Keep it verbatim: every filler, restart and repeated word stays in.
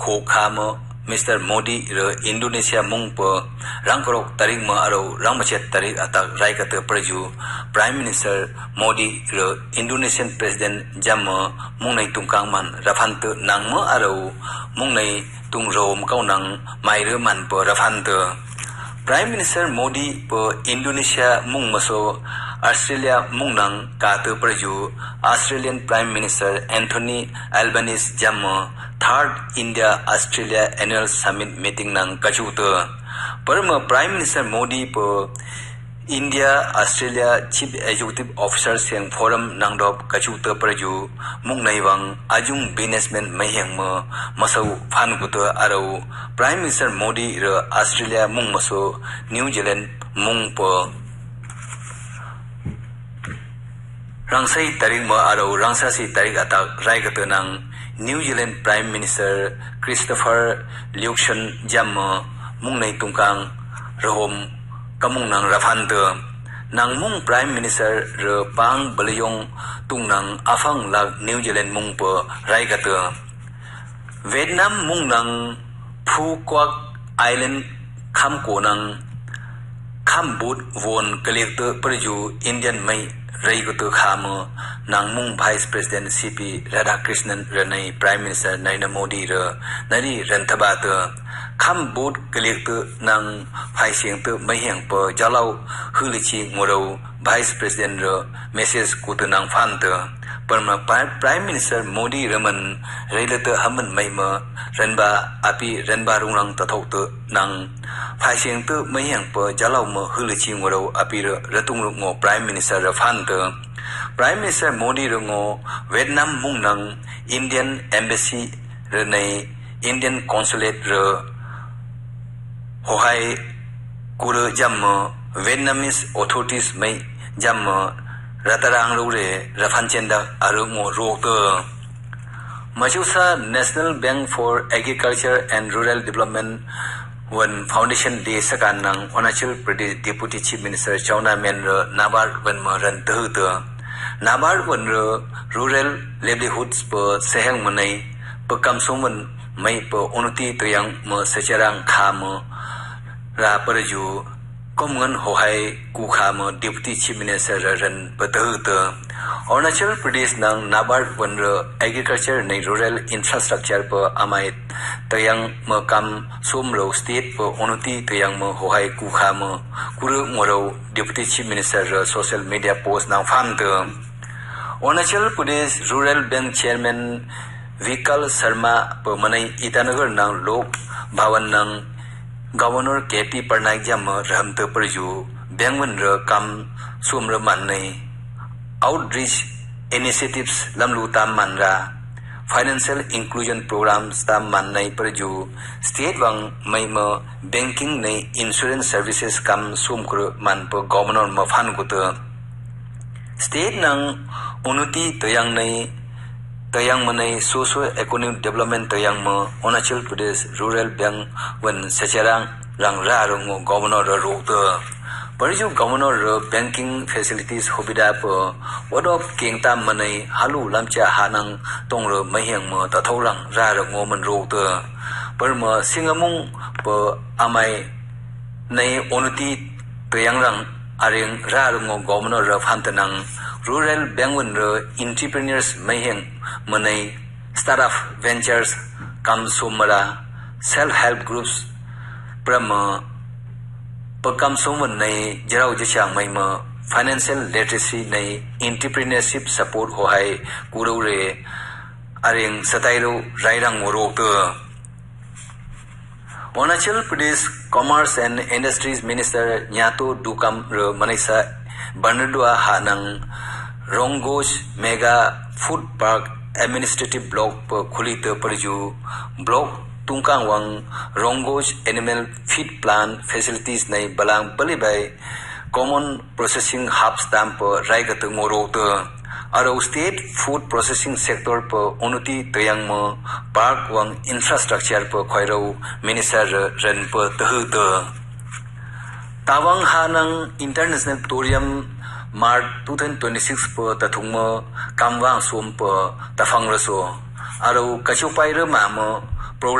kho khama Mister Modi re Indonesia mung pe rangkrok tarik ma aro rangmachet tarik atak rai kata perju Prime Minister Modi re Indonesian President jamma mung nai tungkang man rafante nang ma aro mung nai tung rom kau nang mai re man pe rafante Prime Minister Modi pe Indonesia mung maso Australia mung nang kata perju Australian Prime Minister Anthony Albanese jamma Third India Australia Annual Summit meeting nang kachuta parma Prime Minister Modi pe India Australia Chief Executive Officer Siang Forum nang dop kachuta perju mung naiwang ajung businessman mayang ma masau phan kuta aro Prime Minister Modi re Australia mung maso New Zealand mung pe rangsai tarik ma aro rangsasi tarik atak rai kata nang New Zealand Prime Minister Christopher Luxon jamma mung nai tungkang rahom kamung nang rafante nang mung Prime Minister re pang belyong tung nang afang lag New Zealand mung pe rai kata Vietnam mung nang Phu Quoc Island kham ko nang kham but won collector perju Indian mai rai kutu khama nang mung Vice President C P Radhakrishnan renai Prime Minister Narendra Modi re nari ranthabata kham board collector nang phai siang tu mai hang pa jalau hulichi ngoro Vice President re message kutu nang phanta parma Prime Minister Modi raman railata haman mai ma ranba api ranba rungrang tathok tu nang phai siang tu mai hang pa jalau ma hulichi ngoro api re ratung ngo Prime Minister re phanta Prime Minister Modi rungo Vietnam mung nang Indian Embassy renai Indian Consulate re hohai kura jamma Vietnamese authorities mai jamma ratarang rure rafanchenda arungo rokta Majusa National Bank for Agriculture and Rural Development One Foundation Day sakan nang Arunachal Pradesh Deputy Chief Minister Chawna Men re Nabard wan ma ran tehta Nabard wan re rural livelihoods per sehang manai pekam suman mai pe unuti tuyang me secarang khama ra perju komungan hohai ku khama Deputy Chief Minister ran petehta Arunachal Pradesh nang Nabard wan re agriculture nei rural infrastructure per amai tuyang me kam sumro state per unuti tuyang me hohai ku khama kuru ngoro Deputy Chief Minister social media post nang famta Arunachal Pradesh Rural Bank Chairman Vikal Sharma per manai Itanagar nang Lok Bhawan nang Governor K P Parnaik jamma rahamta perju bangwan re kam sumra manai outreach initiatives lamlu tam manra financial inclusion programs tam manai perju state wang mai ma banking nei insurance services kam sumkru man per governor ma phan kuta state nang unuti toyang nei toyang manai socio economic development toyang ma Arunachal Pradesh Rural Bank wan secarang rang ra rong governor rokta perju governor banking facilities hobida per wadop kengta manai halu lamcha hanang tongro maheng ma tathorang ra rong man rokta perma singamung per amai nei unuti toyang rang areng ra rong governor phantanang rural bangun re entrepreneurs maheng manai startup ventures kam sumara self help groups prama pakam suman nei jarau jachang mai ma financial literacy nei entrepreneurship support hohai kurau re areng satairo rairang morokta Arunachal Pradesh Commerce and Industries Minister Nyato Dukam re Manisa Bernardua Hanang Ronggoj Mega Food Park Administrative Block per Khulita Perju Block Tungkang Wang Ronggoj Animal Feed Plant Facilities Nei Balang Balibai Common Processing Hub Stamp per Raigat Morota Aro State Food Processing Sector per Unuti Toyang Mo Park Wang Infrastructure per Khoirau Minister Ren per Tehuta Tawang Hanang International Tourism Mart twenty twenty-six per Tathungmo Kamwang Sum per Tafang Raso Aro Kachupai Rama